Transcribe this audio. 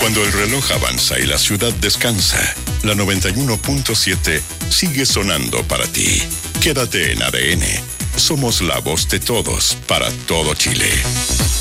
Cuando el reloj avanza y la ciudad descansa, la 91.7 sigue sonando para ti. Quédate en ADN. Somos la voz de todos para todo Chile.